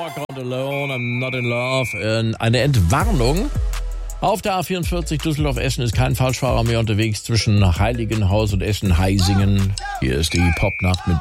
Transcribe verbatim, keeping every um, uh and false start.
Walk on alone, I'm not in love. Äh, Eine Entwarnung. Auf der A vierundvierzig Düsseldorf-Eschen ist kein Falschfahrer mehr unterwegs zwischen Heiligenhaus und Eschen-Heisingen. Hier ist die Popnacht mit